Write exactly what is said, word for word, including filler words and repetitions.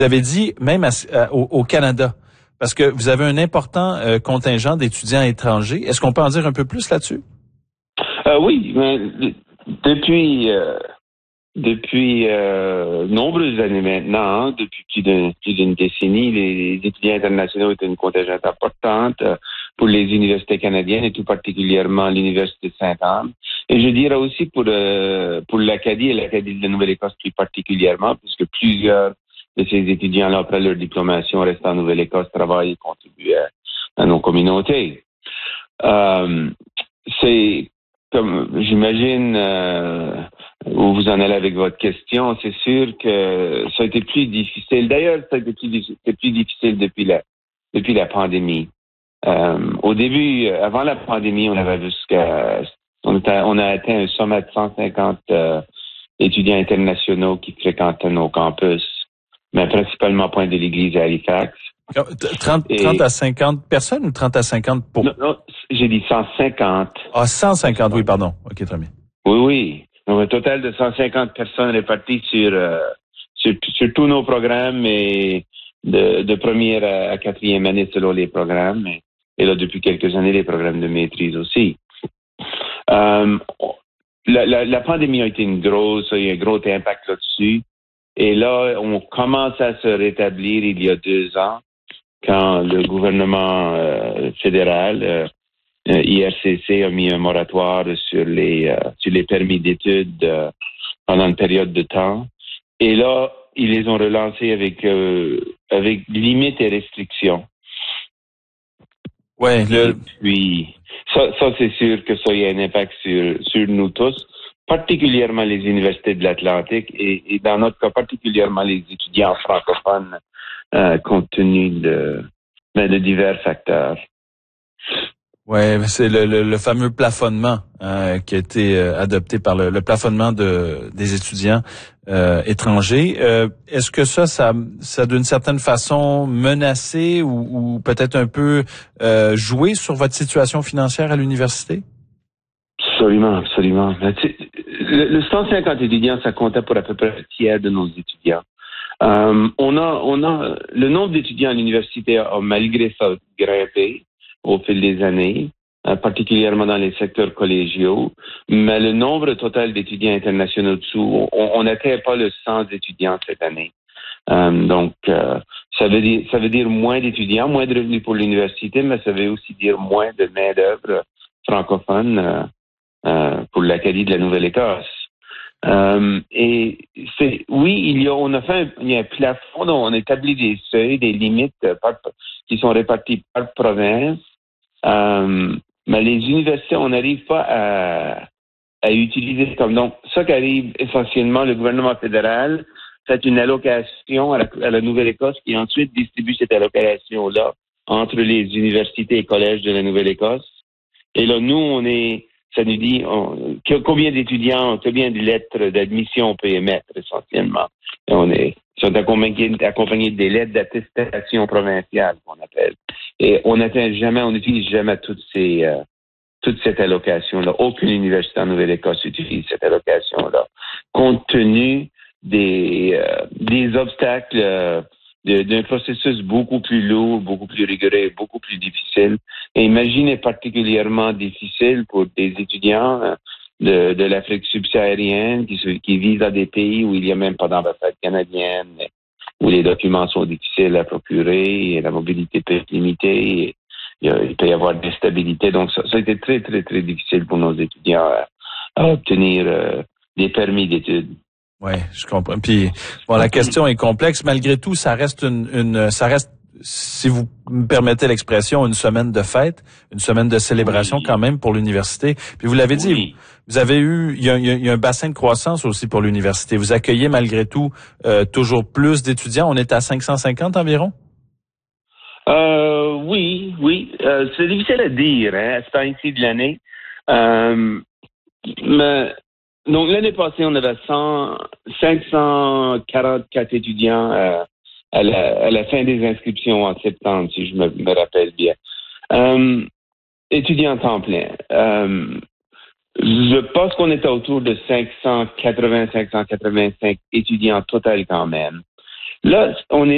Vous avez dit même à, à, au, au Canada, parce que vous avez un important euh, contingent d'étudiants étrangers. Est-ce qu'on peut en dire un peu plus là-dessus? Euh, oui, mais depuis euh, depuis euh, nombreuses années maintenant, hein, depuis plus d'une plus d'une décennie, les étudiants internationaux étaient une contingente importante euh, pour les universités canadiennes et tout particulièrement l'Université de Sainte-Anne. Et je dirais aussi pour euh, pour l'Acadie et l'Acadie de la Nouvelle-Écosse plus particulièrement, puisque plusieurs de ces étudiants-là, après leur diplomation, restent en Nouvelle-Écosse, travaillent et contribuent à, à nos communautés. Euh, c'est Comme j'imagine euh, où vous en allez avec votre question, c'est sûr que ça a été plus difficile. D'ailleurs, ça a été plus difficile, plus difficile depuis la depuis la pandémie. Euh, au début, avant la pandémie, on avait jusqu'à on, était, on a atteint un sommet de cent cinquante euh, étudiants internationaux qui fréquentaient nos campus, mais principalement Pointe de l'Église à Halifax. trente, Et, trente à cinquante personnes ou trente à cinquante pour... Non, non, j'ai dit cent cinquante. Ah, cent cinquante, oui, pardon. OK, très bien. Oui, oui. Donc, un total de cent cinquante personnes réparties sur, euh, sur, sur tous nos programmes et de, de première à quatrième année selon les programmes. Et, et là, depuis quelques années, les programmes de maîtrise aussi. Euh, la, la, la pandémie a été une grosse, il y a un gros impact là-dessus. Et là, on commence à se rétablir il y a deux ans quand le gouvernement euh, fédéral, euh, I R C C, a mis un moratoire sur les euh, sur les permis d'études euh, pendant une période de temps. Et là, ils les ont relancés avec euh, avec limites et restrictions. Ouais, le... Et puis ça, ça c'est sûr que ça a un impact sur sur nous tous, particulièrement les universités de l'Atlantique et, et dans notre cas particulièrement les étudiants francophones, euh, compte tenu de, ben, de divers facteurs. Ouais, c'est le, le, le fameux plafonnement euh, qui a été euh, adopté par le, le plafonnement de des étudiants euh, étrangers. Euh, est-ce que ça, ça, ça d'une certaine façon menacé ou, ou peut-être un peu euh, joué sur votre situation financière à l'université? Absolument, absolument. Le, le cent cinquante étudiants, ça comptait pour à peu près un tiers de nos étudiants. Euh, on a, on a, le nombre d'étudiants à l'université a, a malgré ça grimpé au fil des années, euh, particulièrement dans les secteurs collégiaux. Mais le nombre total d'étudiants internationaux dessous, on n'atteint pas le cent étudiants cette année. Euh, donc, euh, ça veut dire, ça veut dire moins d'étudiants, moins de revenus pour l'université, mais ça veut aussi dire moins de main-d'œuvre francophone euh, euh, pour l'Acadie de la Nouvelle-Écosse. Euh, et c'est, oui, il y a, on a fait un, il y a un plafond, on a établi des seuils, des limites par, qui sont réparties par province. Euh, mais les universités, on n'arrive pas à, à utiliser comme donc ça qui arrive essentiellement, le gouvernement fédéral fait une allocation à la, à la Nouvelle-Écosse qui ensuite distribue cette allocation-là entre les universités et collèges de la Nouvelle-Écosse. Et là, nous, on est ça nous dit on, que, combien d'étudiants, combien de lettres d'admission on peut émettre essentiellement. Et on est sont accompagnés, accompagnés des lettres d'attestation provinciale qu'on appelle. Et on n'atteint jamais, on n'utilise jamais toutes ces euh, toute cette allocation-là. Aucune université en Nouvelle-Écosse utilise cette allocation-là, compte tenu des euh, des obstacles. Euh, De, d'un processus beaucoup plus lourd, beaucoup plus rigoureux, beaucoup plus difficile. Et imaginez particulièrement difficile pour des étudiants de, de l'Afrique subsaharienne qui, qui vivent dans des pays où il n'y a même pas d'ambassade canadienne, où les documents sont difficiles à procurer et la mobilité peut être limitée. Et il, y a, il peut y avoir de l'instabilité. Donc, ça, ça a été très, très, très difficile pour nos étudiants à, à obtenir euh, des permis d'études. Oui, je comprends. Puis bon, la question est complexe. Malgré tout, ça reste une, une ça reste, si vous me permettez l'expression, une semaine de fête, une semaine de célébration oui. quand même pour l'université. Puis vous l'avez dit, oui. vous, vous avez eu, il y, a, il y a un bassin de croissance aussi pour l'université. Vous accueillez malgré tout euh, toujours plus d'étudiants. On est à cinq cent cinquante environ. Euh, oui, oui. Euh, c'est difficile à dire, hein, à ce temps-ci de l'année. Euh, mais Donc, l'année passée, on avait cent, cinq cent quarante-quatre étudiants euh, à, la, à la fin des inscriptions en septembre, si je me, me rappelle bien. Euh, étudiants temps plein. Euh, je pense qu'on était autour de cinq cent quatre-vingts, cinq cent quatre-vingt-cinq étudiants total quand même. Là, on est